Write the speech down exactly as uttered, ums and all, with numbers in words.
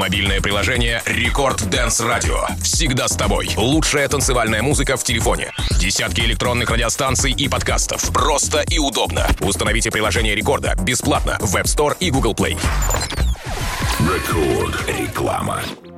Мобильное приложение Рекорд Dance Radio. Всегда с тобой. Лучшая танцевальная музыка в телефоне. Десятки электронных радиостанций и подкастов. Просто и удобно. Установите приложение Рекорда бесплатно в App Store и Google Play. Рекорд. Реклама.